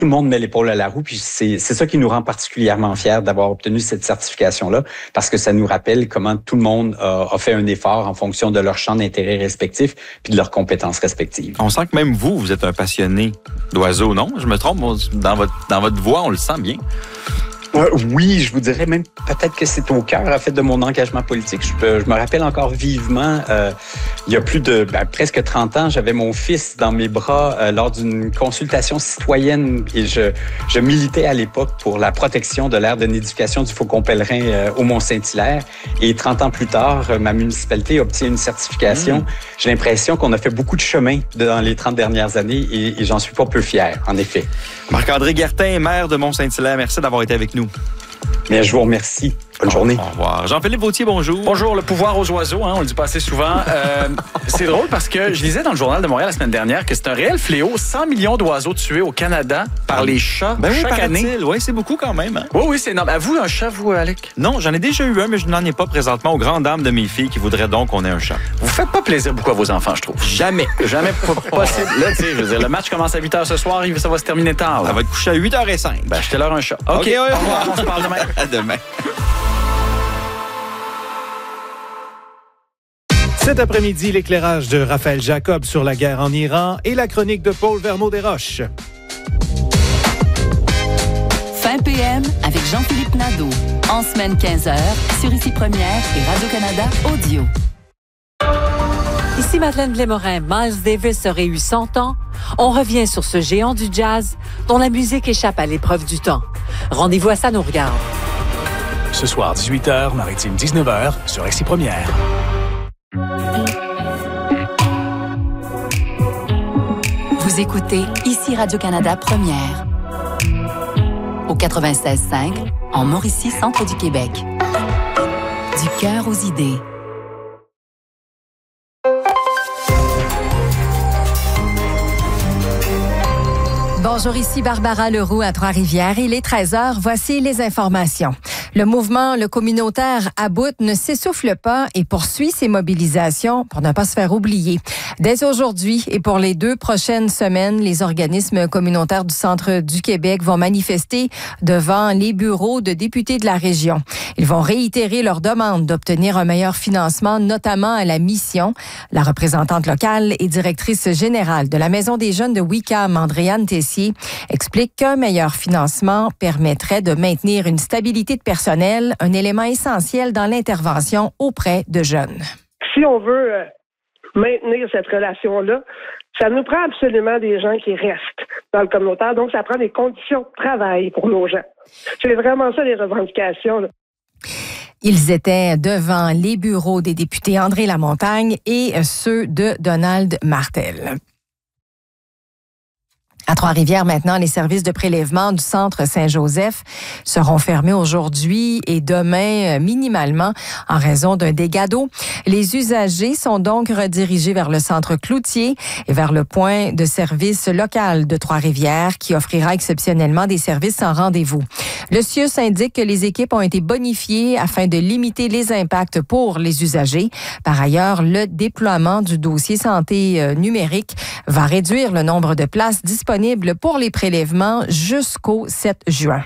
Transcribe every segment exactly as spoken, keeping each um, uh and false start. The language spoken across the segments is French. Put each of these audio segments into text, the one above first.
le monde met l'épaule à la roue, puis c'est, c'est ça qui nous rend particulièrement fiers d'avoir obtenu cette certification-là, parce que ça nous rappelle comment tout le monde a, a fait un effort en fonction de leur champ d'intérêt respectif puis de leurs compétences respectives. On sent que même vous, vous êtes un passionné d'oiseaux, non? Je me trompe, dans votre, dans votre voix, on le sent bien. Euh, oui, je vous dirais même peut-être que c'est au cœur en fait de mon engagement politique. Je, peux, je me rappelle encore vivement, euh, il y a plus de ben, presque trente ans, j'avais mon fils dans mes bras euh, lors d'une consultation citoyenne et je, je militais à l'époque pour la protection de l'aire de nidification du faucon pèlerin euh, au Mont-Saint-Hilaire. Et trente ans plus tard, euh, ma municipalité obtient une certification. Mmh. J'ai l'impression qu'on a fait beaucoup de chemin dans les trente dernières années et, et j'en suis pas peu fier, en effet. Marc-André Guertin, maire de Mont-Saint-Hilaire, merci d'avoir été avec nous. Bien, je vous remercie. Bonne journée. Au revoir. Jean-Philippe Vauthier, bonjour. Bonjour, le pouvoir aux oiseaux, hein, on le dit pas assez souvent. Euh, c'est drôle parce que je lisais dans le Journal de Montréal la semaine dernière que c'est un réel fléau. cent millions d'oiseaux tués au Canada par les chats ben oui, chaque année. Oui, c'est beaucoup quand même. Hein? Oui, oui, c'est énorme. Avez-vous un chat, vous, Alec? Non, j'en ai déjà eu un, mais je n'en ai pas présentement aux grandes dames de mes filles qui voudraient donc qu'on ait un chat. Vous faites pas plaisir beaucoup à vos enfants, je trouve. Jamais. Jamais possible. Là, tu sais, je veux dire, le match commence à huit heures ce soir, ça va se terminer tard. Là. Ça va être couché à huit heures cinq. Ben, achetez-leur un chat. OK, okay ouais, au revoir, on se parle demain. À demain. Cet après-midi, l'éclairage de Raphaël Jacob sur la guerre en Iran et la chronique de Paul Vermeau-Desroches. Fin P M avec Jean-Philippe Nadeau. En semaine quinze heures sur Ici Première et Radio-Canada Audio. Ici Madeleine Blais-Morin. Miles Davis aurait eu cent ans. On revient sur ce géant du jazz dont la musique échappe à l'épreuve du temps. Rendez-vous à Ça nous regarde. Ce soir, dix-huit heures, Maritime dix-neuf heures, sur Ici Première. Vous écoutez Ici Radio-Canada Première. Au quatre-vingt-seize cinq, en Mauricie, centre du Québec. Du cœur aux idées. Bonjour, ici Barbara Leroux à Trois-Rivières. Il est treize heures. Voici les informations. Le mouvement Le Communautaire à bout ne s'essouffle pas et poursuit ses mobilisations pour ne pas se faire oublier. Dès aujourd'hui et pour les deux prochaines semaines, les organismes communautaires du centre du Québec vont manifester devant les bureaux de députés de la région. Ils vont réitérer leur demande d'obtenir un meilleur financement, notamment à la mission. La représentante locale et directrice générale de la Maison des jeunes de Wickham, Andréane Tessier, explique qu'un meilleur financement permettrait de maintenir une stabilité de personnel, un élément essentiel dans l'intervention auprès de jeunes. Si on veut euh, maintenir cette relation-là, ça nous prend absolument des gens qui restent dans le communautaire. Donc, ça prend des conditions de travail pour nos gens. C'est vraiment ça les revendications, là. Ils étaient devant les bureaux des députés André Lamontagne et ceux de Donald Martel. À Trois-Rivières, maintenant, les services de prélèvement du centre Saint-Joseph seront fermés aujourd'hui et demain minimalement en raison d'un dégât d'eau. Les usagers sont donc redirigés vers le centre Cloutier et vers le point de service local de Trois-Rivières qui offrira exceptionnellement des services sans rendez-vous. Le C I U S indique que les équipes ont été bonifiées afin de limiter les impacts pour les usagers. Par ailleurs, le déploiement du dossier santé numérique va réduire le nombre de places disponibles pour les prélèvements jusqu'au sept juin.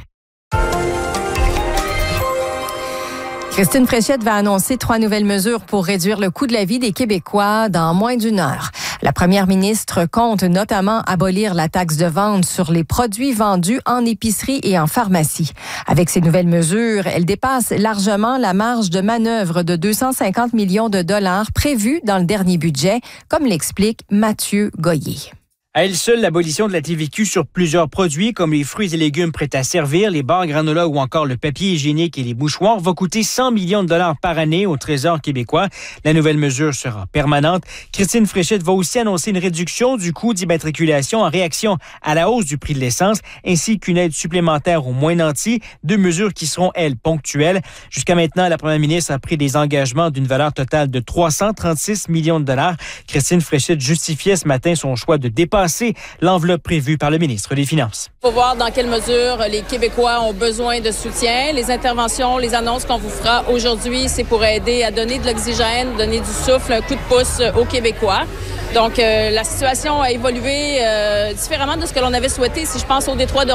Christine Fréchette va annoncer trois nouvelles mesures pour réduire le coût de la vie des Québécois dans moins d'une heure. La première ministre compte notamment abolir la taxe de vente sur les produits vendus en épicerie et en pharmacie. Avec ces nouvelles mesures, elle dépasse largement la marge de manœuvre de deux cent cinquante millions de dollars prévue dans le dernier budget, comme l'explique Mathieu Goyer. À elle seule, l'abolition de la T V Q sur plusieurs produits comme les fruits et légumes prêts à servir, les barres granola ou encore le papier hygiénique et les mouchoirs va coûter cent millions de dollars par année au Trésor québécois. La nouvelle mesure sera permanente. Christine Fréchette va aussi annoncer une réduction du coût d'immatriculation en réaction à la hausse du prix de l'essence ainsi qu'une aide supplémentaire aux moins nantis, deux mesures qui seront, elles, ponctuelles. Jusqu'à maintenant, la première ministre a pris des engagements d'une valeur totale de trois cent trente-six millions de dollars. Christine Fréchette justifiait ce matin son choix de dépasser l'enveloppe prévue par le ministre des Finances. Il faut voir dans quelle mesure les Québécois ont besoin de soutien. Les interventions, les annonces qu'on vous fera aujourd'hui, c'est pour aider à donner de l'oxygène, donner du souffle, un coup de pouce aux Québécois. Donc, euh, la situation a évolué euh, différemment de ce que l'on avait souhaité. Si je pense au détroit de